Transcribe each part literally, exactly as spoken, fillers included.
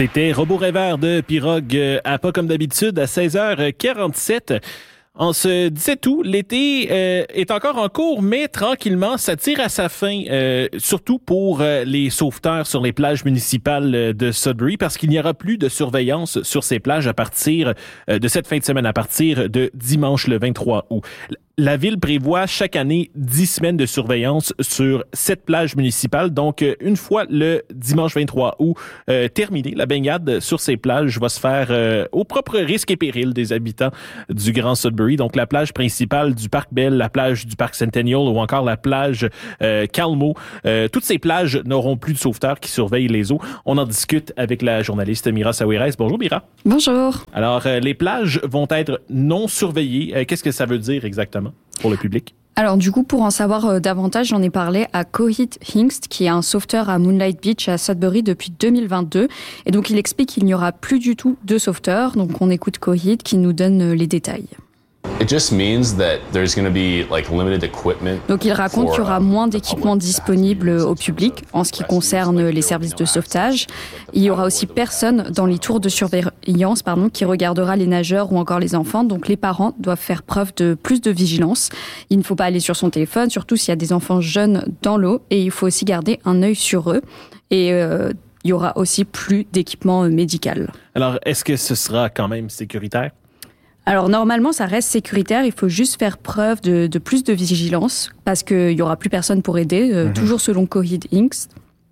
C'était Robot Rêveur de Pirogue à Pas comme d'habitude à seize heures quarante-sept. On se disait tout, l'été euh, est encore en cours, mais tranquillement, ça tire à sa fin, euh, surtout pour euh, les sauveteurs sur les plages municipales de Sudbury, parce qu'il n'y aura plus de surveillance sur ces plages à partir euh, de cette fin de semaine, à partir de dimanche le vingt-trois août. La ville prévoit chaque année dix semaines de surveillance sur sept plages municipales. Donc, une fois le dimanche vingt-trois août euh, terminé, la baignade sur ces plages va se faire euh, au propre risque et péril des habitants du Grand Sudbury. Donc, la plage principale du Parc Bell, la plage du Parc Centennial ou encore la plage euh, Calmo. Euh, toutes ces plages n'auront plus de sauveteurs qui surveillent les eaux. On en discute avec la journaliste Mira Saouirez. Bonjour, Mira. Bonjour. Alors, euh, les plages vont être non surveillées. Euh, qu'est-ce que ça veut dire exactement pour le public? Alors du coup, pour en savoir euh, davantage, j'en ai parlé à Coheed Hingst, qui est un sauveteur à Moonlight Beach à Sudbury depuis deux mille vingt-deux. Et donc il explique qu'il n'y aura plus du tout de sauveteurs. Donc on écoute Coheed qui nous donne euh, les détails. It just means that there's going to be like limited equipment. Donc il raconte qu'il y aura moins d'équipements disponibles au public en ce qui concerne les services de sauvetage. Il y aura aussi personne dans les tours de surveillance pardon, qui regardera les nageurs ou encore les enfants. Donc les parents doivent faire preuve de plus de vigilance. Il ne faut pas aller sur son téléphone, surtout s'il y a des enfants jeunes dans l'eau. Et il faut aussi garder un œil sur eux. Et euh, il y aura aussi plus d'équipement médical. Alors, est-ce que ce sera quand même sécuritaire? Alors normalement, ça reste sécuritaire. Il faut juste faire preuve de, de plus de vigilance parce qu'il n'y aura plus personne pour aider, euh, mm-hmm. toujours selon Coheed Hingst.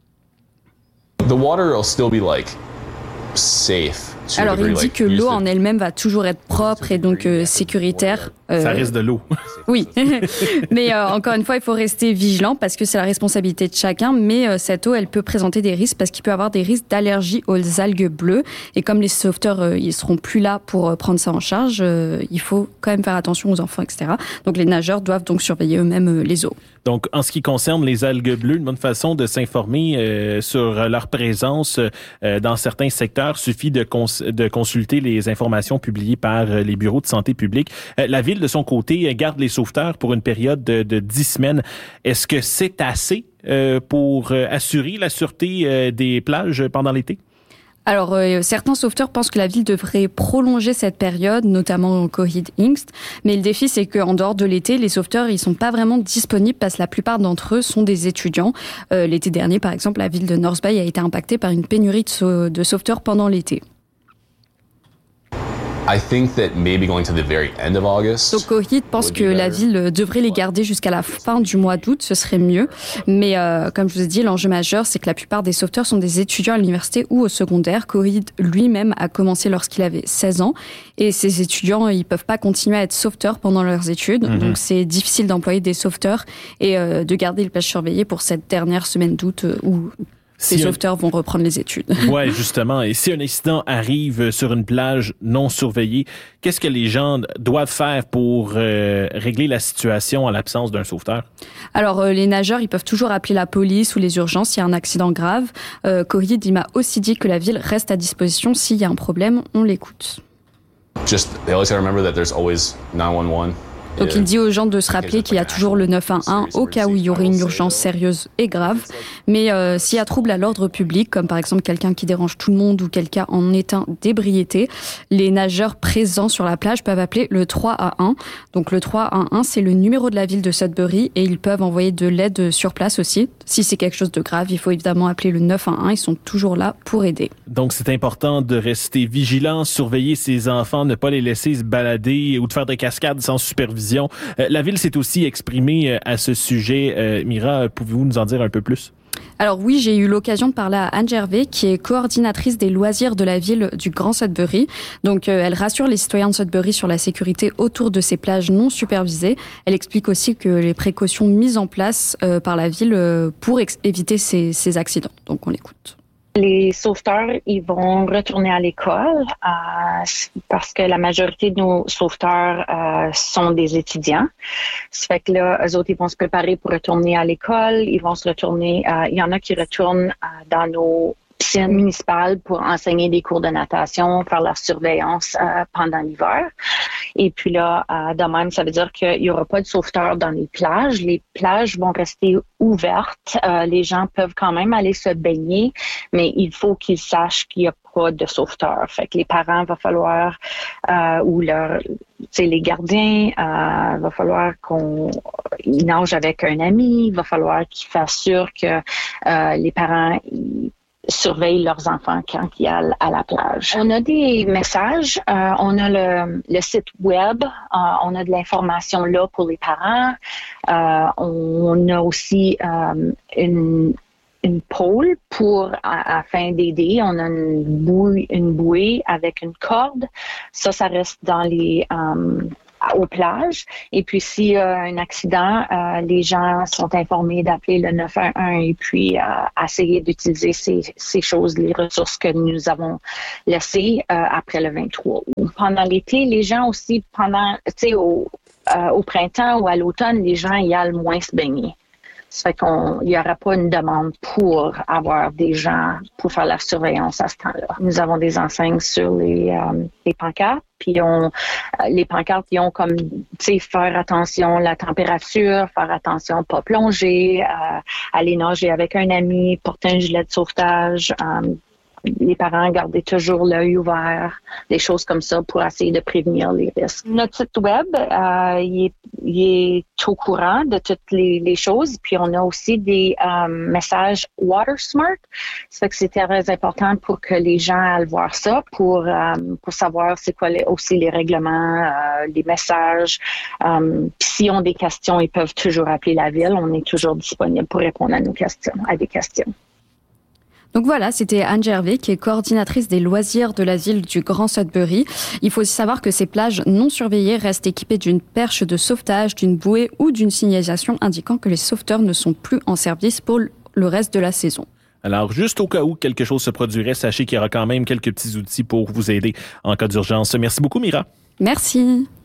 The water will still be like safe. Alors il dit que l'eau en elle-même va toujours être propre et donc euh, sécuritaire. Euh, ça reste de l'eau. Oui, mais euh, encore une fois, il faut rester vigilant parce que c'est la responsabilité de chacun. Mais euh, cette eau, elle peut présenter des risques parce qu'il peut y avoir des risques d'allergie aux algues bleues. Et comme les sauveteurs, euh, ils seront plus là pour euh, prendre ça en charge, euh, il faut quand même faire attention aux enfants, et cetera. Donc les nageurs doivent donc surveiller eux-mêmes euh, les eaux. Donc, en ce qui concerne les algues bleues, une bonne façon de s'informer euh, sur leur présence euh, dans certains secteurs suffit de, cons- de consulter les informations publiées par euh, les bureaux de santé publique. Euh, la ville, de son côté, garde les sauveteurs pour une période de, de dix semaines. Est-ce que c'est assez euh, pour euh, assurer la sûreté euh, des plages pendant l'été? Alors, euh, certains sauveteurs pensent que la ville devrait prolonger cette période, notamment Coheed Hingst. Mais le défi, c'est qu'en dehors de l'été, les sauveteurs, ils sont pas vraiment disponibles parce que la plupart d'entre eux sont des étudiants. Euh, l'été dernier, par exemple, la ville de North Bay a été impactée par une pénurie de, sau- de sauveteurs pendant l'été. I think that maybe going to the very end of August. Donc Coheed pense que la ville devrait les garder jusqu'à la fin du mois d'août, ce serait mieux. Mais euh, comme je vous ai dit, l'enjeu majeur, c'est que la plupart des sauveteurs sont des étudiants à l'université ou au secondaire. Coheed lui-même a commencé lorsqu'il avait seize ans. Et ces étudiants, ils peuvent pas continuer à être sauveteurs pendant leurs études. Mm-hmm. Donc c'est difficile d'employer des sauveteurs et euh, de garder les plages surveillées pour cette dernière semaine d'août euh, où... Si les sauveteurs un... vont reprendre les études. Oui, justement. Et si un incident arrive sur une plage non surveillée, qu'est-ce que les gens doivent faire pour euh, régler la situation en l'absence d'un sauveteur? Alors, euh, les nageurs, ils peuvent toujours appeler la police ou les urgences s'il y a un accident grave. Euh, Coheed, il m'a aussi dit que la ville reste à disposition s'il y a un problème. On l'écoute. Just, they always gotta remember that there's always nine one one. Donc il dit aux gens de se rappeler qu'il y a toujours le neuf un un au cas où il y aurait une urgence sérieuse et grave. Mais euh, s'il y a trouble à l'ordre public, comme par exemple quelqu'un qui dérange tout le monde ou quelqu'un en état d'ébriété, les nageurs présents sur la plage peuvent appeler le trois un un. Donc le trois un un, c'est le numéro de la ville de Sudbury et ils peuvent envoyer de l'aide sur place aussi. Si c'est quelque chose de grave, il faut évidemment appeler le neuf un un. Ils sont toujours là pour aider. Donc c'est important de rester vigilant, surveiller ses enfants, ne pas les laisser se balader ou de faire des cascades sans supervision. Euh, la ville s'est aussi exprimée euh, à ce sujet. Euh, Mira, pouvez-vous nous en dire un peu plus? Alors oui, j'ai eu l'occasion de parler à Anne Gervais, qui est coordinatrice des loisirs de la ville du Grand Sudbury. Donc euh, elle rassure les citoyens de Sudbury sur la sécurité autour de ces plages non supervisées. Elle explique aussi que les précautions mises en place euh, par la ville euh, pour ex- éviter ces, ces accidents. Donc on l'écoute. Les sauveteurs, ils vont retourner à l'école euh, parce que la majorité de nos sauveteurs euh, sont des étudiants. Ça fait que là, eux autres, ils vont se préparer pour retourner à l'école. Ils vont se retourner. Euh, il y en a qui retournent euh, dans nos piscines municipales pour enseigner des cours de natation, faire la surveillance euh, pendant l'hiver. Et puis là, euh, de même, ça veut dire qu'il n'y aura pas de sauveteurs dans les plages. Les plages vont rester ouvertes. Euh, les gens peuvent quand même aller se baigner, mais il faut qu'ils sachent qu'il y a pas de sauveteur. Fait que les parents, va falloir, euh, ou leur, tu sais, les gardiens, euh, va falloir qu'on ils nagent avec un ami, il va falloir qu'ils fassent sûr que euh, les parents ils surveillent leurs enfants quand ils sont à la plage. On a des messages, euh, on a le, le site web, euh, on a de l'information là pour les parents. Euh, on a aussi euh, une une pôle pour afin d'aider. On a une bouée, une bouée avec une corde. Ça, ça reste dans les euh, aux plages. Et puis, s'il y a un accident, euh, les gens sont informés d'appeler le neuf un un et puis euh, essayer d'utiliser ces, ces choses, les ressources que nous avons laissées euh, après le vingt-trois août. Pendant l'été, les gens aussi, pendant, tu sais, au, euh, au printemps ou à l'automne, les gens y allent moins se baigner. Ça fait qu'il n'y aura pas une demande pour avoir des gens pour faire la surveillance à ce temps-là. Nous avons des enseignes sur les, euh, les pancartes, puis on, les pancartes, ils ont comme, tu sais, faire attention à la température, faire attention à ne pas plonger, euh, aller nager avec un ami, porter un gilet de sauvetage, euh, les parents garder toujours l'œil ouvert, des choses comme ça pour essayer de prévenir les risques. Notre site web, euh, il, est, il est au courant de toutes les, les choses. Puis on a aussi des euh, messages WaterSmart. Ça fait que c'est très important pour que les gens aillent voir ça, pour euh, pour savoir c'est quoi les, aussi les règlements, euh, les messages. Euh, puis s'ils ont des questions, ils peuvent toujours appeler la ville. On est toujours disponible pour répondre à nos questions, à des questions. Donc voilà, c'était Anne Gervais, qui est coordinatrice des loisirs de l'asile du Grand Sudbury. Il faut aussi savoir que ces plages non surveillées restent équipées d'une perche de sauvetage, d'une bouée ou d'une signalisation indiquant que les sauveteurs ne sont plus en service pour le reste de la saison. Alors, juste au cas où quelque chose se produirait, sachez qu'il y aura quand même quelques petits outils pour vous aider en cas d'urgence. Merci beaucoup, Mira. Merci.